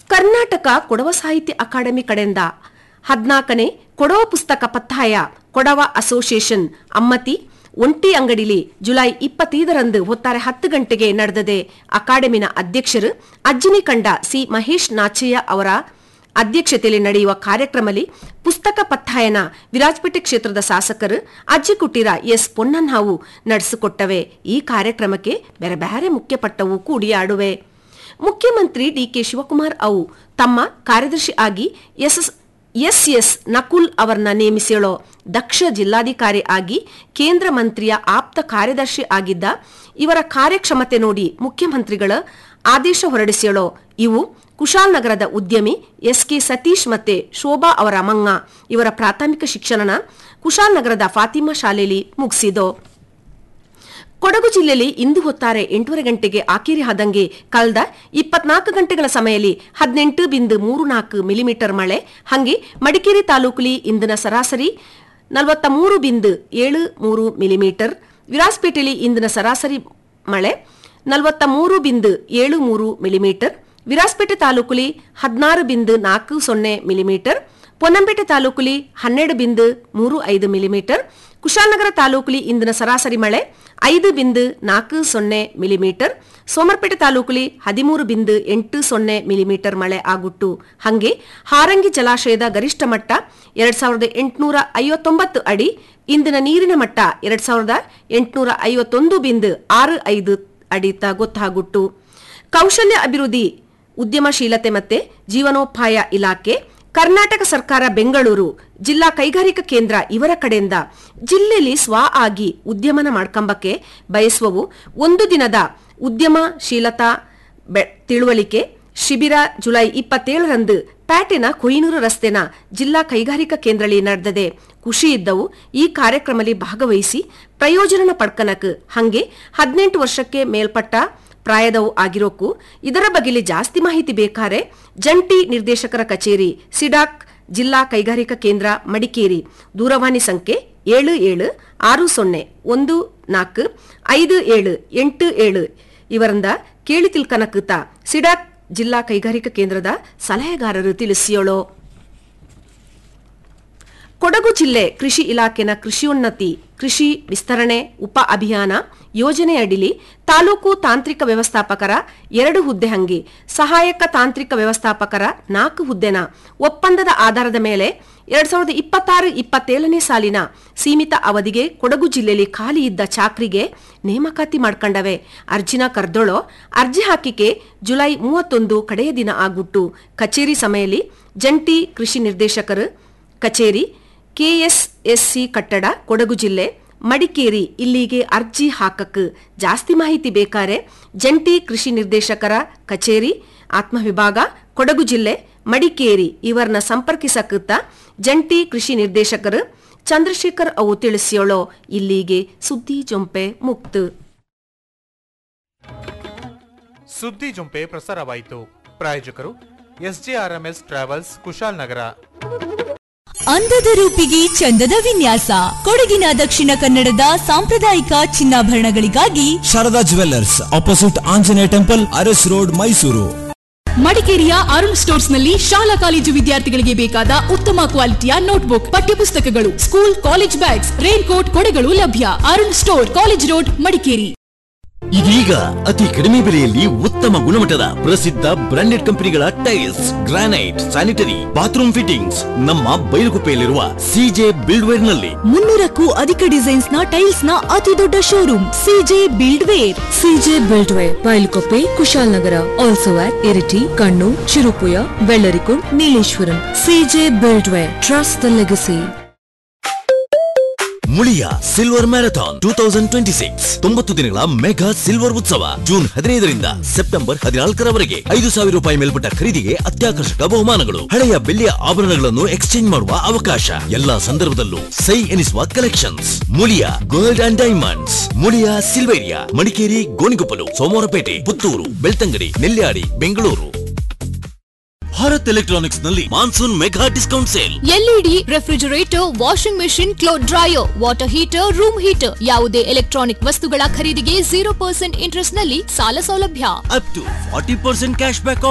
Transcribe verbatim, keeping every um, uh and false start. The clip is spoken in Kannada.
ಕರ್ನಾಟಕ ಕೊಡವ ಸಾಹಿತ್ಯ ಅಕಾಡೆಮಿ ಕಡೆಯಿಂದ ಹದಿನಾಲ್ಕನೇ ಕೊಡವ ಪುಸ್ತಕ ಪತ್ತಾಯ ಕೊಡವ ಅಸೋಸಿಯೇಷನ್ ಅಮ್ಮತಿ ಒಂಟಿ ಅಂಗಡಿಲಿ ಜುಲೈ ಇಪ್ಪತ್ತೈದರಂದು ಹೊತ್ತಾರೆ ಹತ್ತು ಗಂಟೆಗೆ ನಡೆದದೆ. ಅಕಾಡೆಮಿನ ಅಧ್ಯಕ್ಷರು ಅಜ್ಜಿನಿ ಕಂಡ ಸಿ ಮಹೇಶ್ ನಾಚಯ್ಯ ಅವರ ಅಧ್ಯಕ್ಷತೆಯಲ್ಲಿ ನಡೆಯುವ ಕಾರ್ಯಕ್ರಮದಲ್ಲಿ ಪುಸ್ತಕ ಪತ್ತಾಯನ ವಿರಾಜಪೇಟೆ ಕ್ಷೇತ್ರದ ಶಾಸಕರು ಅಜ್ಜಿಕುಟೀರ ಎಸ್ ಪೊನ್ನನ್ಹಾವು ನಡೆಸಿಕೊಟ್ಟವೆ. ಈ ಕಾರ್ಯಕ್ರಮಕ್ಕೆ ಬೇರೆ ಬೇರೆ ಮುಖ್ಯಪಟ್ಟವು ಕೂಡಿಯಾಡುವೆ. ಮುಖ್ಯಮಂತ್ರಿ ಡಿಕೆ ಶಿವಕುಮಾರ್ ಅವು ತಮ್ಮ ಕಾರ್ಯದರ್ಶಿ ಆಗಿ ಎಸ್ ಎಸ್ ಎಸ್ ನಕುಲ್ ಅವರನ್ನ ನೇಮಿಸಿಳೋ. ದಕ್ಷ ಜಿಲ್ಲಾಧಿಕಾರಿ ಆಗಿ ಕೇಂದ್ರ ಮಂತ್ರಿಯ ಆಪ್ತ ಕಾರ್ಯದರ್ಶಿ ಆಗಿದ್ದ ಇವರ ಕಾರ್ಯಕ್ಷಮತೆ ನೋಡಿ ಮುಖ್ಯಮಂತ್ರಿಗಳ ಆದೇಶ ಹೊರಡಿಸಿಳೋ. ಇವು ಕುಶಾಲನಗರದ ಉದ್ಯಮಿ ಎಸ್ ಕೆ ಸತೀಶ್ ಮತ್ತೆ ಶೋಭಾ ಅವರ ಮಂಗ. ಇವರ ಪ್ರಾಥಮಿಕ ಶಿಕ್ಷಣ ಕುಶಾಲನಗರದ ಫಾತಿಮಾ ಶಾಲೆಯಲ್ಲಿ ಮುಗಿಸಿದೋ. ಕೊಡಗು ಜಿಲ್ಲೆಯಲ್ಲಿ ಇಂದು ಹೊತ್ತಾರೆ ಎಂಟೂವರೆ ಗಂಟೆಗೆ ಆಕೇರಿ ಆದಂಗೆ ಕಳೆದ ಇಪ್ಪತ್ನಾಲ್ಕು ಗಂಟೆಗಳ ಸಮಯದಲ್ಲಿ ಹದಿನೆಂಟು ಬಿಂದು ಮೂರು ನಾಲ್ಕು ಮಿಲಿಮೀಟರ್ ಮಳೆ. ಹಂಗೆ ಮಡಿಕೇರಿ ತಾಲೂಕಲ್ಲಿ ಇಂದಿನ ಸರಾಸರಿ ನಲವತ್ತ ಮೂರು ಬಿಂದು ಏಳು ಮೂರು ಮಿಲಿಮೀಟರ್. ವಿರಾಜಪೇಟೆಯಲ್ಲಿ ಇಂದಿನ ಸರಾಸರಿ ಮಳೆ ನಲವತ್ತ ಮೂರು ಬಿಂದು ಏಳು ಮೂರು ಮಿಲಿಮೀಟರ್. ವಿರಾಜಪೇಟೆ ತಾಲೂಕಲ್ಲಿ ಹದಿನಾರು ಬಿಂದು ನಾಲ್ಕು ಸೊನ್ನೆ ಮಿಲಿಮೀಟರ್. ಪೊನ್ನಂಪೇಟೆ ತಾಲೂಕಲ್ಲಿ ಹನ್ನೆರಡು ಬಿಂದು ಮೂರು ಐದು ಮಿಲಿಮೀಟರ್. ಕುಶಾಲನಗರ ತಾಲೂಕಲ್ಲಿ ಇಂದಿನ ಸರಾಸರಿ ಮಳೆ ಐದು ಬಿಂದು ನಾಲ್ಕು ಸೊನ್ನೆ ಮಿಲಿಮೀಟರ್. ಸೋಮರ್ಪೇಟೆ ತಾಲೂಕಲ್ಲಿ ಹದಿಮೂರು ಬಿಂದು ಎಂಟು ಸೊನ್ನೆ ಮಿಲಿಮೀಟರ್ ಮಳೆ ಆಗುಟ್ಟು. ಹಂಗೆ ಹಾರಂಗಿ ಜಲಾಶಯದ ಗರಿಷ್ಠ ಮಟ್ಟ ಎರಡ್ ಸಾವಿರದ ಎಂಟುನೂರ ಐವತ್ತೊಂಬತ್ತು ಅಡಿ. ಇಂದಿನ ನೀರಿನ ಮಟ್ಟ ಎರಡ್ ಸಾವಿರದ ಎಂಟುನೂರ ಐವತ್ತೊಂದು ಬಿಂದು ಆರು ಐದು ಅಡಿ ಗೊತ್ತಾಗುಟ್ಟು. ಕೌಶಲ್ಯ ಅಭಿವೃದ್ಧಿ, ಉದ್ಯಮಶೀಲತೆ ಮತ್ತೆ ಜೀವನೋಪಾಯ ಇಲಾಖೆ, ಕರ್ನಾಟಕ ಸರ್ಕಾರ ಬೆಂಗಳೂರು ಜಿಲ್ಲಾ ಕೈಗಾರಿಕಾ ಕೇಂದ್ರ ಇವರ ಕಡೆಯಿಂದ ಜಿಲ್ಲೆಯಲ್ಲಿ ಸ್ವ ಆಗಿ ಉದ್ಯಮನ ಮಾಡ್ಕೊಂಬಕ್ಕೆ ಬಯಸುವವು ಒಂದು ದಿನದ ಉದ್ಯಮಶೀಲತಾ ತಿಳುವಳಿಕೆ ಶಿಬಿರ ಜುಲೈ ಇಪ್ಪತ್ತೇಳರಂದು ಪ್ಯಾಟೆನ ಕೊಯ್ನೂರು ರಸ್ತೆನ ಜಿಲ್ಲಾ ಕೈಗಾರಿಕಾ ಕೇಂದ್ರದಲ್ಲಿ ನಡೆದದೆ. ಖುಷಿ ಇದ್ದವು ಈ ಕಾರ್ಯಕ್ರಮದಲ್ಲಿ ಭಾಗವಹಿಸಿ ಪ್ರಯೋಜನ ಪಡ್ಕನಕ್. ಹಂಗೆ ಹದಿನೆಂಟು ವರ್ಷಕ್ಕೆ ಮೇಲ್ಪಟ್ಟ ಪ್ರಾಯದವು ಆಗಿರೋಕು. ಇದರ ಬಗೆಯಲ್ಲಿ ಜಾಸ್ತಿ ಮಾಹಿತಿ ಬೇಕಾರೆ ಜಂಟಿ ನಿರ್ದೇಶಕರ ಕಚೇರಿ ಸಿಡಾಕ್ ಜಿಲ್ಲಾ ಕೈಗಾರಿಕಾ ಕೇಂದ್ರ ಮಡಿಕೇರಿ ದೂರವಾಣಿ ಸಂಖ್ಯೆ ಏಳು ಏಳು ಆರು ಸೊನ್ನೆ ಒಂದು ನಾಲ್ಕು ಐದು ಏಳು ಎಂಟು ಏಳು ಇವರಿಂದ ಕೇಳಿ ತಿಳ್ಕನಕುತ್ತ ಸಿಡಾಕ್ ಜಿಲ್ಲಾ ಕೈಗಾರಿಕಾ ಕೇಂದ್ರದ ಸಲಹೆಗಾರರು ತಿಳಿಸಿಯೋಳು. ಕೊಡಗು ಜಿಲ್ಲೆ ಕೃಷಿ ಇಲಾಖೆನ ಕೃಷಿಯೋನ್ನತಿ ಕೃಷಿ ವಿಸ್ತರಣೆ ಉಪ ಅಭಿಯಾನ ಯೋಜನೆಯಡಿಲಿ ತಾಲೂಕು ತಾಂತ್ರಿಕ ವ್ಯವಸ್ಥಾಪಕರ ಎರಡು ಹುದ್ದೆ ಹಂಗೆ ಸಹಾಯಕ ತಾಂತ್ರಿಕ ವ್ಯವಸ್ಥಾಪಕರ ನಾಲ್ಕು ಹುದ್ದೆನ ಒಪ್ಪಂದದ ಆಧಾರದ ಮೇಲೆ ಎರಡ್ ಸಾವಿರದ ಇಪ್ಪತ್ತಾರು ಇಪ್ಪತ್ತೇಳನೇ ಸಾಲಿನ ಸೀಮಿತ ಅವಧಿಗೆ ಕೊಡಗು ಜಿಲ್ಲೆಯಲ್ಲಿ ಖಾಲಿ ಇದ್ದ ಚಾಕ್ರಿಗೆ ನೇಮಕಾತಿ ಮಾಡ್ಕೊಂಡವೆ. ಅರ್ಜಿನ ಕರ್ದೊಳೋ. ಅರ್ಜಿ ಹಾಕಿಕೆ ಜುಲೈ ಮೂವತ್ತೊಂದು ಕಡೆಯ ದಿನ ಆಗುಟ್ಟು. ಕಚೇರಿ ಸಮಯದಲ್ಲಿ ಜಂಟಿ ಕೃಷಿ ನಿರ್ದೇಶಕರು ಕಚೇರಿ ಕೆಎಸ್ಎಸ್ಸಿ ಕಟ್ಟಡ ಕೊಡಗು ಜಿಲ್ಲೆ ಮಡಿಕೇರಿ ಇಲ್ಲಿಗೆ ಅರ್ಜಿ ಹಾಕಕ್. ಜಾಸ್ತಿ ಮಾಹಿತಿ ಬೇಕಾರೆ ಜಂಟಿ ಕೃಷಿ ನಿರ್ದೇಶಕರ ಕಚೇರಿ ಆತ್ಮವಿಭಾಗ ಕೊಡಗು ಜಿಲ್ಲೆ ಮಡಿಕೇರಿ ಇವರನ್ನ ಸಂಪರ್ಕಿಸಕುತ್ತ ಜಂಟಿ ಕೃಷಿ ನಿರ್ದೇಶಕರು ಚಂದ್ರಶೇಖರ್ ಅವು ತಿಳಿಸಿಯೋಳೋ. ಇಲ್ಲಿಗೆ ಸುದ್ದಿ ಜೊಂಪೆ ಮುಕ್ತು. ಸುದ್ದಿ ಜೊಂಪೆ ಪ್ರಸಾರವಾಯಿತು. ಪ್ರಾಯೋಜಕರು ಎಸ್ಜೆಆರ್ಎಂಎಸ್ ಟ್ರಾವೆಲ್ಸ್ ಕುಶಾಲನಗರ. ಅಂದದ ರೂಪಿಗೆ ಚಂದದ ವಿನ್ಯಾಸ, ಕೊಡಗಿನ ದಕ್ಷಿಣ ಕನ್ನಡದ ಸಾಂಪ್ರದಾಯಿಕ ಚಿನ್ನಾಭರಣಗಳಿಗಾಗಿ Sharada jewellers opposite Anjaneya temple, Aras road, Mysuru. ಮಡಿಕೇರಿಯ ಅರುಣ್ ಸ್ಟೋರ್ಸ್ ನಲ್ಲಿ ಶಾಲಾ ಕಾಲೇಜು ವಿದ್ಯಾರ್ಥಿಗಳಿಗೆ ಬೇಕಾದ ಉತ್ತಮ ಕ್ವಾಲಿಟಿಯ ನೋಟ್ಬುಕ್, ಪಠ್ಯಪುಸ್ತಕಗಳು, school college bags, rain coat, ಕೊಡೆಗಳು ಲಭ್ಯ. Arun store, college road, Madikeri. ಇದೀಗ ಅತಿ ಕಡಿಮೆ ಬೆಲೆಯಲ್ಲಿ ಉತ್ತಮ ಗುಣಮಟ್ಟದ ಪ್ರಸಿದ್ಧ ಬ್ರಾಂಡೆಡ್ ಕಂಪನಿಗಳ tiles, granite, sanitary, bathroom fittings ನಮ್ಮ ಬೈಲುಗುಪ್ಪೆಯಲ್ಲಿರುವ ಸಿಜೆ ಬಿಲ್ಡ್ವೇರ್ ನಲ್ಲಿ. ಮುನ್ನೂರಕ್ಕೂ ಅಧಿಕ ಡಿಸೈನ್ಸ್ ನ ಟೈಲ್ಸ್ ನ ಅತಿ ದೊಡ್ಡ showroom CJ ಬಿಲ್ಡ್ವೇರ್. CJ ಬಿಲ್ಡ್ವೇರ್, ಬೈಲುಗುಪ್ಪೆ, Kushalnagar. Also at Iritty, Kannur, Cherupuzha, Vellarikundu, Nileshwaram. CJ ಬಿಲ್ಡ್ವೇರ್, trust the legacy. Muliya silver marathon two thousand twenty six ತೊಂಬತ್ತು ದಿನಗಳ ಮೆಗಾ ಸಿಲ್ವರ್ ಉತ್ಸವ ಜೂನ್ ಹದಿನೈದರಿಂದ ಸೆಪ್ಟೆಂಬರ್ ಹದಿನಾಲ್ಕರವರೆಗೆ. ಐದು ಸಾವಿರ ರೂಪಾಯಿ ಮೇಲ್ಪಟ್ಟ ಖರೀದಿಗೆ ಅತ್ಯಾಕರ್ಷಕ ಬಹುಮಾನಗಳು, ಹಳೆಯ ಬೆಳ್ಳಿಯ ಆಭರಣಗಳನ್ನು ಎಕ್ಸ್ಚೇಂಜ್ ಮಾಡುವ ಅವಕಾಶ. ಎಲ್ಲಾ ಸಂದರ್ಭದಲ್ಲೂ ಸೈ ಎನಿಸುವ collections. Muliya gold and diamonds, Muliya Silveria, Madikeri, Gonikoppal, Somwarpet, Puttur, Belthangady, Nelyadi, Bengaluru. Bharat electronics ನಲ್ಲಿ monsoon mega discount sale. LED, refrigerator, washing machine, cloth dryer, water heater, room heater ಯಾವುದೇ ಎಲೆಕ್ಟ್ರಾನಿಕ್ ವಸ್ತುಗಳ ಖರೀದಿಗೆ ಜೀರೋ ಪರ್ಸೆಂಟ್ ಇಂಟ್ರೆಸ್ಟ್ ನಲ್ಲಿ ಸಾಲ ಸೌಲಭ್ಯ. Up to forty percent cash back